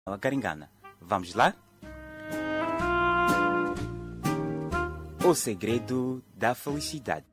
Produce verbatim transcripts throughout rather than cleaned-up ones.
a Caringana. Vamos lá? O segredo da felicidade.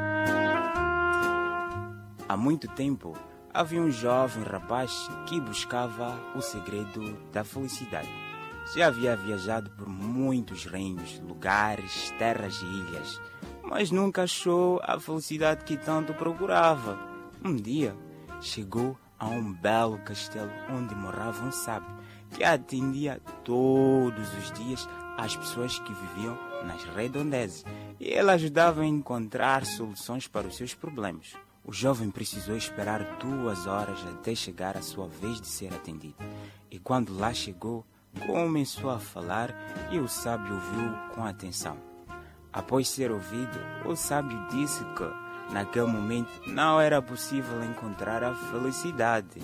Há muito tempo, havia um jovem rapaz que buscava o segredo da felicidade. Já havia viajado por muitos reinos, lugares, terras e ilhas, mas nunca achou a felicidade que tanto procurava. Um dia, chegou a um belo castelo onde morava um sábio que atendia todos os dias as pessoas que viviam nas redondezas e ele ajudava a encontrar soluções para os seus problemas. O jovem precisou esperar duas horas até chegar a sua vez de ser atendido. E quando lá chegou, começou a falar e o sábio ouviu com atenção. Após ser ouvido, o sábio disse que, naquele momento, não era possível encontrar a felicidade.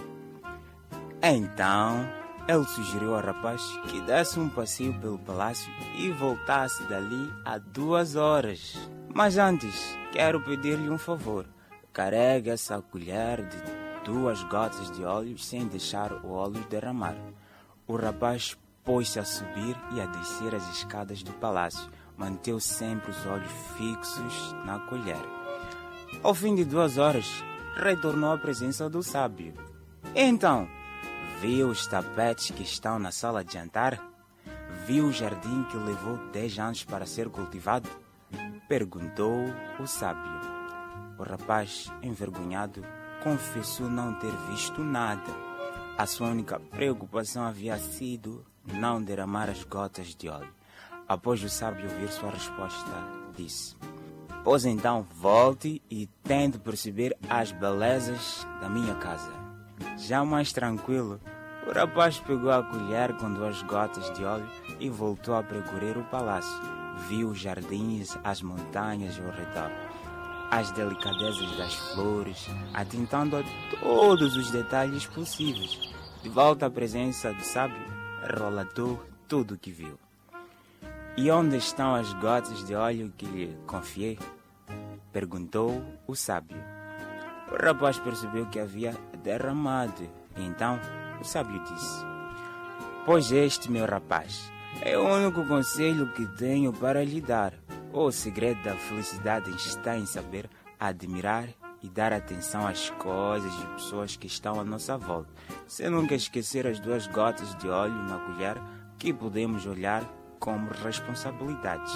Então, ele sugeriu ao rapaz que desse um passeio pelo palácio e voltasse dali a duas horas. Mas antes, quero pedir-lhe um favor. Carregue essa colher de duas gotas de óleo sem deixar o óleo derramar. O rapaz pôs-se a subir e a descer as escadas do palácio. Manteve sempre os olhos fixos na colher. Ao fim de duas horas, retornou à presença do sábio. Então, viu os tapetes que estão na sala de jantar? Viu o jardim que levou dez anos para ser cultivado? Perguntou o sábio. O rapaz, envergonhado, confessou não ter visto nada. A sua única preocupação havia sido não derramar as gotas de óleo. Após o sábio ouvir sua resposta, disse: Pois então volte e tente perceber as belezas da minha casa. Já mais tranquilo, o rapaz pegou a colher com duas gotas de óleo e voltou a percorrer o palácio. Viu os jardins, as montanhas ao redor, as delicadezas das flores, atentando a todos os detalhes possíveis. De volta à presença do sábio, relatou tudo o que viu. E onde estão as gotas de óleo que lhe confiei? Perguntou o sábio. O rapaz percebeu que havia derramado. E então o sábio disse: Pois este, meu rapaz, é o único conselho que tenho para lhe dar. O segredo da felicidade está em saber admirar e dar atenção às coisas e pessoas que estão à nossa volta, sem nunca esquecer as duas gotas de óleo na colher que podemos olhar como responsabilidades.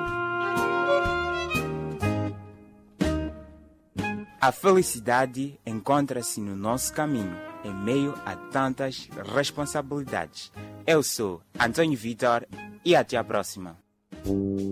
A felicidade encontra-se no nosso caminho, em meio a tantas responsabilidades. Eu sou Antônio Vitor e até a próxima.